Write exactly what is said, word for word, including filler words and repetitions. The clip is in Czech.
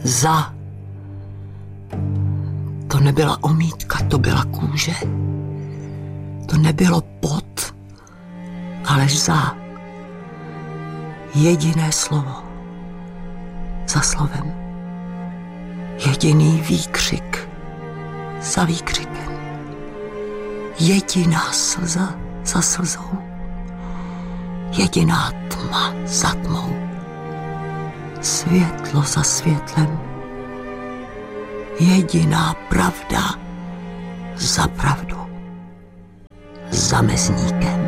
Za. To nebyla omítka, to byla kůže. To nebylo pot, ale za. Jediné slovo. Za slovem. Jediný výkřik za výkřikem. Jediná slza za slzou. Jediná tma za tmou. Světlo za světlem. Jediná pravda za pravdu. Za mezníkem.